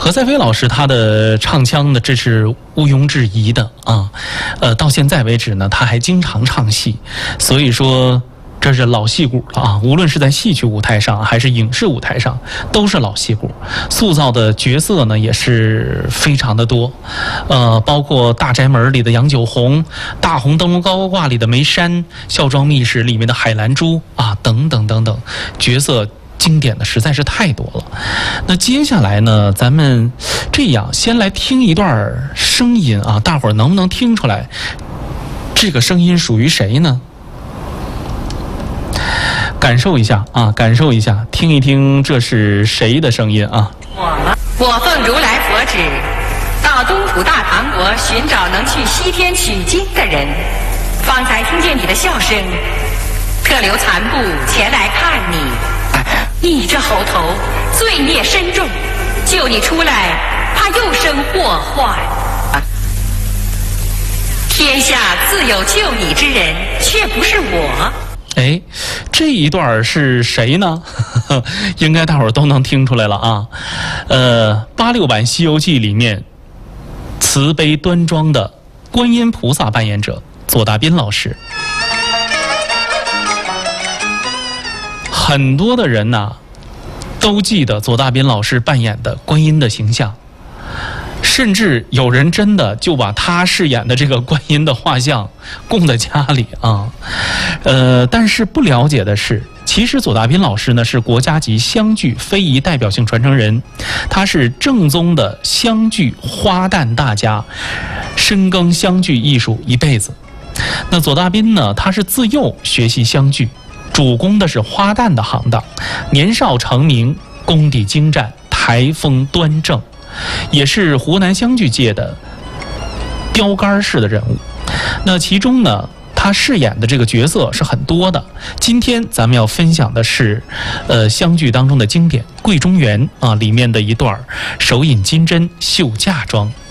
何赛飞老师他的唱腔呢，这是毋庸置疑的啊。到现在为止呢，他还经常唱戏，所以说这是老戏骨了啊。无论是在戏曲舞台上还是影视舞台上，都是老戏骨，塑造的角色呢也是非常的多。包括《大宅门》里的杨九红，《大红灯笼高高挂》里的梅山，《孝庄秘史》里面的海兰珠啊，等等等等，角色经典的实在是太多了。那接下来呢，咱们这样先来听一段声音啊，大伙儿能不能听出来这个声音属于谁呢？感受一下啊，感受一下，听一听这是谁的声音啊？ 我奉如来佛旨，到东土大唐国寻找能去西天取经的人。方才听见你的笑声，特留残部前来看你。你这猴头罪孽深重，救你出来，怕又生祸患。天下自有救你之人，却不是我。 哎，这一段是谁呢？应该大伙儿都能听出来了啊。86版《西游记》里面慈悲端庄的观音菩萨扮演者左大斌老师。很多的人呢都记得左大斌老师扮演的观音的形象，甚至有人真的就把他饰演的这个观音的画像供在家里啊。但是不了解的是，其实左大斌老师呢是国家级湘剧非遗代表性传承人，他是正宗的湘剧花旦大家，深耕湘剧艺术一辈子。那左大斌呢，他是自幼学习湘剧，主攻的是花旦的行当，年少成名，功底精湛，台风端正，也是湖南湘剧界的标杆式的人物。那其中呢，他饰演的这个角色是很多的。今天咱们要分享的是，湘剧当中的经典《桂中元》啊里面的一段手引金针绣嫁妆。